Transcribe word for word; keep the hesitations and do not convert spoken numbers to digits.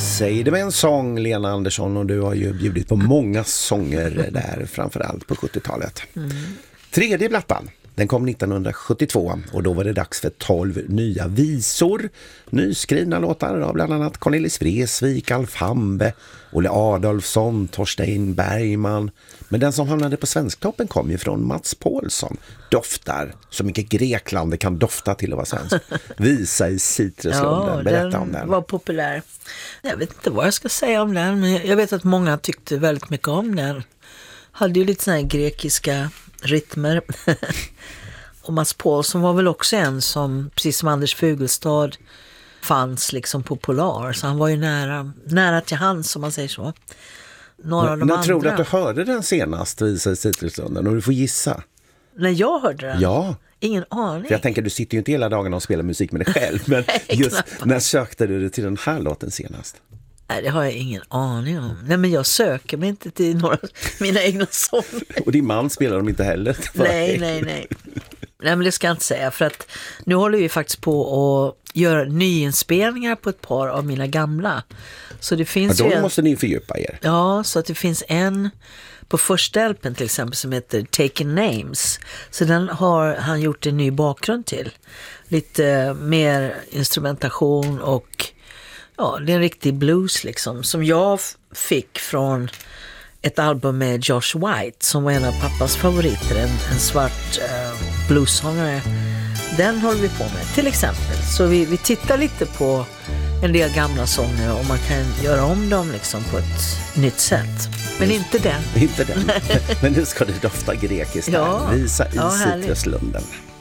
Säg det med en sång, Lena Andersson, och du har ju bjudit på många sånger där, framförallt på sjuttiotalet. Mm. Tredje plattan, den kom nittonhundrasjuttiotvå och då var det dags för tolv nya visor. Nyskrivna låtar av bland annat Cornelis Vreeswijk, Alf Hambe, Olle Adolfsson, Torstein Bergman. Men den som hamnade på Svensktoppen kom ju från Mats Paulsson. Doftar, så mycket Grekland det kan dofta till att vara svensk. Visa i Citruslunden, ja, berätta den om den. Var populär. Jag vet inte vad jag ska säga om den, men jag vet att många tyckte väldigt mycket om den. Hade ju lite såna här grekiska rytmer. Och Mats Paulsson var väl också en som, precis som Anders Fugelstad, fanns liksom popular. Så han var ju nära, nära till hands, som man säger så. Några av de När andra. tror du att du hörde den senast, Visa i Citruslunden? Och du får gissa. När jag hörde den? Ja. Ingen aning. För jag tänker, du sitter ju inte hela dagarna och spelar musik med dig själv. Men Nej, just knappt. när sökte du dig till den här låten senast? Nej, det har jag ingen aning om. Nej, men jag söker mig inte till några mina egna sånger. Och din man spelar dem inte heller? Nej, nej, nej. Nej, men det ska jag inte säga. För att nu håller vi faktiskt på att göra nyinspelningar på ett par av mina gamla. Så det finns Ja, ju då en... måste ni fördjupa er. Ja, så att det finns en på första L P:n till exempel som heter Taken Names. Så den har han gjort en ny bakgrund till. Lite mer instrumentation och ja, det är en riktig blues liksom. Som jag f- fick från ett album med Josh White som var en av pappas favoriter. En, en svart uh, bluessångare. Den håller vi på med till exempel. Så vi, vi tittar lite på en del gamla sånger och man kan göra om dem liksom på ett nytt sätt. Men Just, inte den. Inte den. Men nu ska det dofta grekiskt. Ja, Visa i ja, härligt. Citruslunden.